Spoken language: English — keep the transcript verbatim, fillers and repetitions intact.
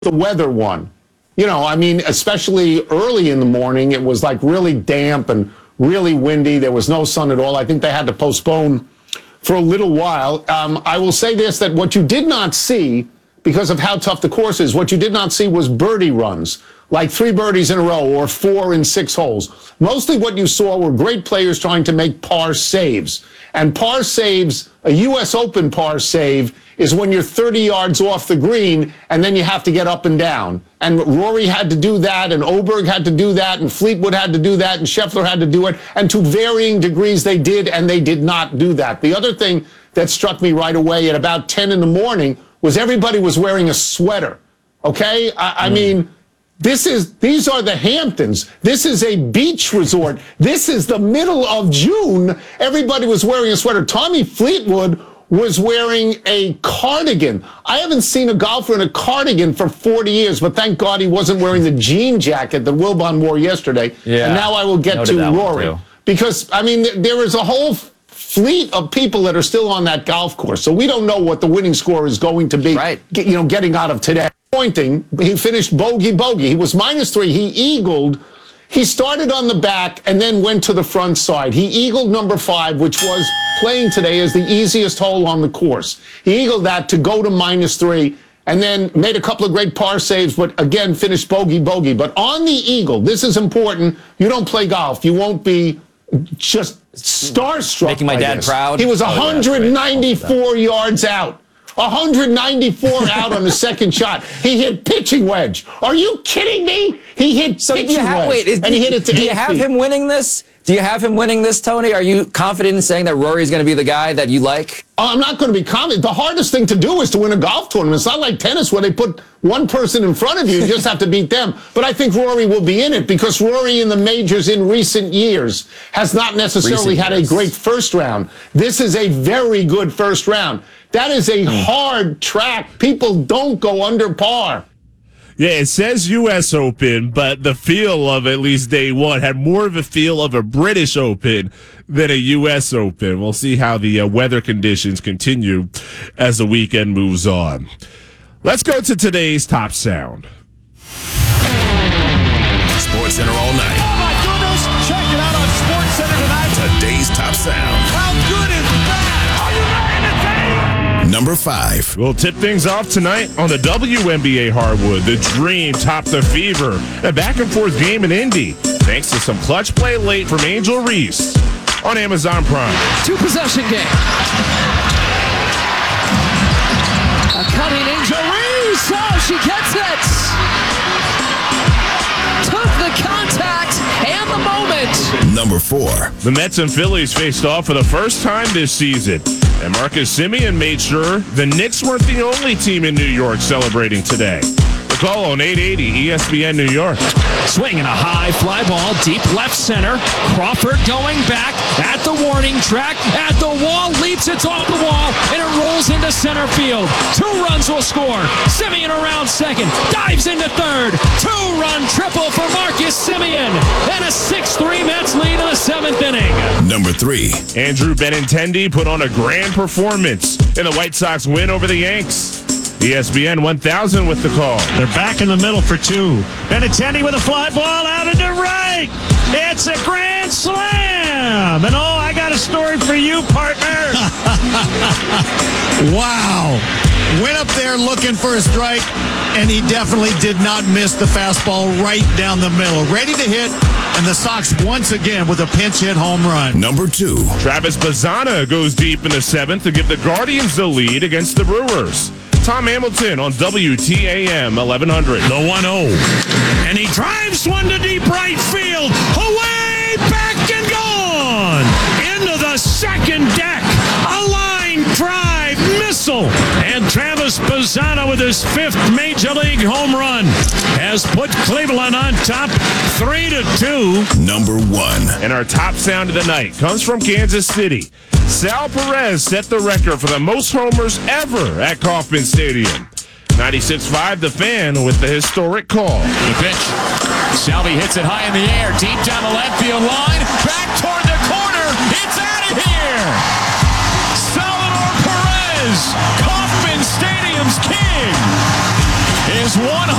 the weather one. You know, I mean, especially early in the morning, it was like really damp and really windy. There was no sun at all. I think they had to postpone for a little while. Um, I will say this, that what you did not see, because of how tough the course is, what you did not see was birdie runs, like three birdies in a row or four in six holes. Mostly what you saw were great players trying to make par saves. And par saves, a U S Open par save, is when you're thirty yards off the green and then you have to get up and down. And Rory had to do that, and Oberg had to do that, and Fleetwood had to do that, and Scheffler had to do it. And to varying degrees they did, and they did not do that. The other thing that struck me right away at about ten in the morning was everybody was wearing a sweater. Okay? I, I mm. mean, this is, these are the Hamptons. This is a beach resort. This is the middle of June. Everybody was wearing a sweater. Tommy Fleetwood was wearing a cardigan. I haven't seen a golfer in a cardigan for forty years, but thank God he wasn't wearing the jean jacket that Wilbon wore yesterday. Yeah. And now I will get Noted to Rory. Because, I mean, there is a whole fleet of people that are still on that golf course. So we don't know what the winning score is going to be, right. get, you know, getting out of today. Pointing, he finished bogey bogey. He was minus three. He eagled. He started on the back and then went to the front side. He eagled number five, which was playing today as the easiest hole on the course. He eagled that to go to minus three and then made a couple of great par saves, but again, finished bogey bogey. But on the eagle, this is important. You don't play golf. You won't be just starstruck. Making my dad this. proud. He was one hundred ninety-four yards out. one hundred ninety-four out on the second shot. He hit pitching wedge. Are you kidding me? He hit so pitching have, wedge. Wait, is, and he hit it to Do you eight have feet. him winning this? Do you have him winning this, Tony? Are you confident in saying that Rory's going to be the guy that you like? I'm not going to be confident. The hardest thing to do is to win a golf tournament. It's not like tennis where they put one person in front of you. You just have to beat them. But I think Rory will be in it because Rory in the majors in recent years has not necessarily recent had years. a great first round. This is a very good first round. That is a mm. hard track. People don't go under par. Yeah, it says U S Open, but the feel of at least day one had more of a feel of a British Open than a U S Open. We'll see how the uh, weather conditions continue as the weekend moves on. Let's go to today's top sound. Sports Center all night. Oh my goodness! Check it out on Sports Center tonight. Today's top sound. How good is that? Are you ready to take? Number five. We'll tip things off tonight on the W N B A hardwood. The Dream topped the Fever. A back-and-forth game in Indy, thanks to some clutch play late from Angel Reese on Amazon Prime. Two-possession game. A cutting Angel Reese. Oh, she gets it. Took the contact and the moment. Number four. The Mets and Phillies faced off for the first time this season. And Marcus Semien made sure the Knicks weren't the only team in New York celebrating today. The call on eight eighty E S P N New York. Swinging a high fly ball, deep left center. Crawford going back at the warning track, at the wall, leaps, it's off the wall, and it rolls into center field. Two runs will score. Semien around second, dives into third. Two-run triple for Marcus Semien, and a six three Mets lead in the seventh inning. Number three. Andrew Benintendi put on a grand performance in the White Sox win over the Yanks. E S P N one thousand with the call. They're back in the middle for two. Benintendi with a fly ball out into right. It's a grand slam. And oh, I got a story for you, partner. Wow. Went up there looking for a strike, and he definitely did not miss the fastball right down the middle. Ready to hit, and the Sox once again with a pinch hit home run. Number two. Travis Bazzana goes deep in the seventh to give the Guardians the lead against the Brewers. Tom Hamilton on W T A M eleven hundred. The one oh. And he drives one to deep right field. Away, back, and gone. Into the second deck. A line drive missile. And Travis Bazzana with his fifth Major League home run has put Cleveland on top three to two. Number one. And our top sound of the night comes from Kansas City. Sal Perez set the record for the most homers ever at Kauffman Stadium. ninety-six point five The Fan with the historic call. The pitch. Salvi hits it high in the air, deep down the left field line. Back toward the corner. It's out of here. Salvador Perez, Kauffman Stadium's king, is is one